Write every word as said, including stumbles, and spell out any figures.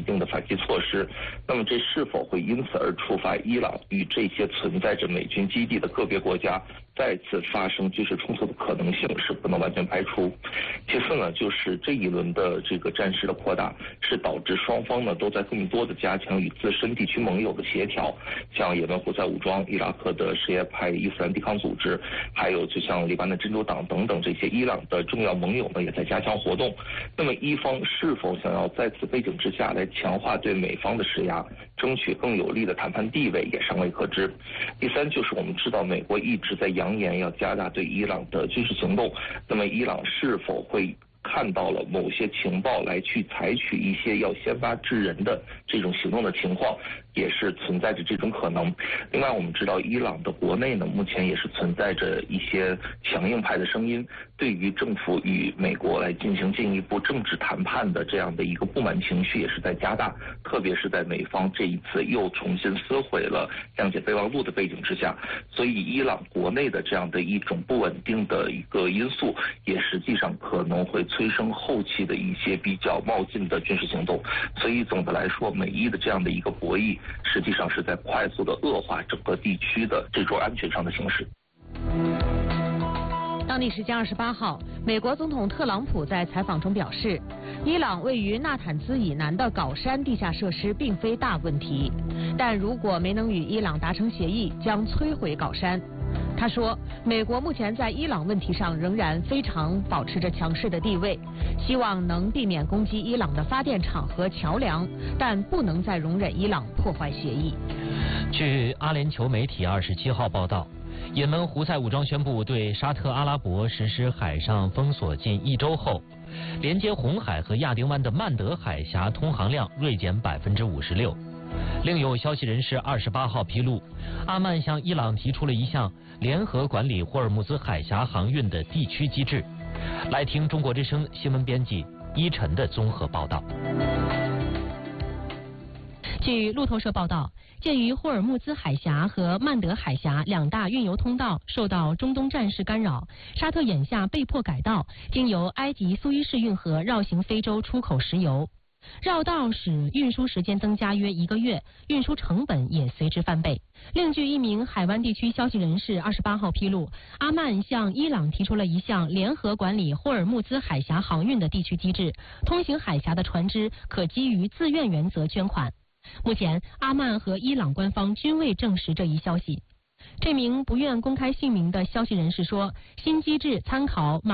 定的反击措施。那么这是否会因此而触发伊朗与这些存在着美军基地的个别国家再次发生军事冲突的可能性是不能完全排除。其次呢，就是这一轮的这个战事的扩大，是导致双方呢都在更多的加强与自身地区盟友的协调，像也门胡塞武装、伊拉克的什叶派伊斯兰抵抗组织，还有就像黎巴嫩真主党等等这些伊朗的重要盟友呢，也在加强活动。那么伊方是否想要在此背景之下来强化对美方的施压，争取更有利的谈判地位，也尚未可知。第三，就是我们知道美国一直在扬言要加大对伊朗的军事行动，那么伊朗是否会看到了某些情报来去采取一些要先发制人的这种行动的情况，也是存在着这种可能。另外我们知道伊朗的国内呢，目前也是存在着一些强硬派的声音，对于政府与美国来进行进一步政治谈判的这样的一个不满情绪也是在加大，特别是在美方这一次又重新撕毁了谅解备忘录的背景之下，所以伊朗国内的这样的一种不稳定的一个因素，也实际上可能会催生后期的一些比较冒进的军事行动。所以总的来说，美伊的这样的一个博弈，实际上是在快速的恶化整个地区的这种安全上的形势。 当地时间二十八号，美国总统特朗普在采访中表示，伊朗位于纳坦兹以南的镐山地下设施并非大问题，但如果没能与伊朗达成协议，将摧毁镐山。他说，美国目前在伊朗问题上仍然非常保持着强势的地位，希望能避免攻击伊朗的发电厂和桥梁，但不能再容忍伊朗破坏协议。 据阿联酋媒体二十七号报道，也门胡塞武装宣布对沙特阿拉伯实施海上封锁近一周后，连接红海和亚丁湾的曼德海峡通航量锐减百分之五十六。另有消息人士二十八号披露，阿曼向伊朗提出了一项联合管理霍尔木兹海峡航运的地区机制。来听中国之声新闻编辑依晨的综合报道。 据路透社报道，鉴于霍尔木兹海峡和曼德海峡两大运油通道受到中东战事干扰，沙特眼下被迫改道，经由埃及苏伊士运河绕行非洲出口石油。绕道使运输时间增加约一个月，运输成本也随之翻倍。另据一名海湾地区消息人士二十八号披露，阿曼向伊朗提出了一项联合管理霍尔木兹海峡航运的地区机制，通行海峡的船只可基于自愿原则捐款。目前，阿曼和伊朗官方均未证实这一消息。这名不愿公开姓名的消息人士说，新机制参考马